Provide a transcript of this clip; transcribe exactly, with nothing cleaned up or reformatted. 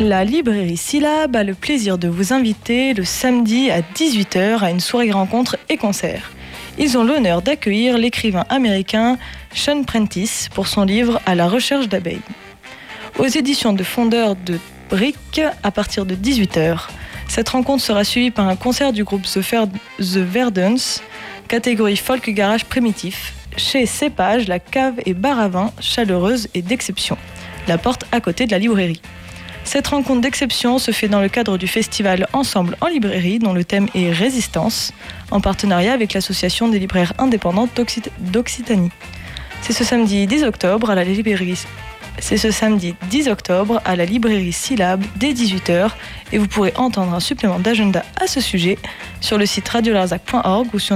La librairie Syllab a le plaisir de vous inviter le samedi à dix-huit heures à une soirée rencontre et concert. Ils ont l'honneur d'accueillir l'écrivain américain Sean Prentice pour son livre « À la recherche d'abeilles ». Aux éditions de Fondeurs de Briques à partir de dix-huit heures. Cette rencontre sera suivie par un concert du groupe The, Fer- The Verdants, catégorie folk garage primitif, chez Cépage, la cave et bar à vin chaleureuse et d'exception. La porte à côté de la librairie. Cette rencontre d'exception se fait dans le cadre du festival Ensemble en librairie, dont le thème est Résistance, en partenariat avec l'association des libraires indépendantes d'Occit- d'Occitanie. C'est ce samedi dix octobre à la librairie. C'est ce samedi dix octobre à la librairie Syllab dès dix-huit heures et vous pourrez entendre un supplément d'agenda à ce sujet sur le site radio larzac point org ou sur